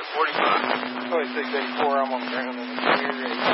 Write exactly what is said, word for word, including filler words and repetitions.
forty-five. twenty-six eighty-four, I'm on the ground in the clear.